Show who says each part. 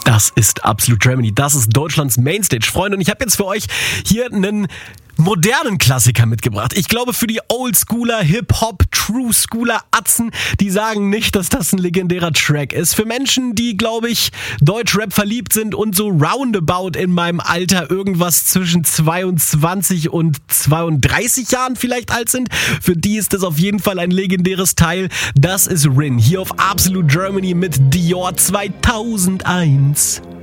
Speaker 1: Das ist Absolute Germany. Das ist Deutschlands Mainstage, Freunde. Und ich habe jetzt für euch hier einen modernen Klassiker mitgebracht. Ich glaube, für die Oldschooler, Hip-Hop, True-Schooler, Atzen, die sagen nicht, dass das ein legendärer Track ist. Für Menschen, die, glaube ich, Deutschrap verliebt sind und so roundabout in meinem Alter irgendwas zwischen 22 und 32 Jahren vielleicht alt sind, für die ist das auf jeden Fall ein legendäres Teil. Das ist Rin, hier auf Absolute Germany mit Dior 2001.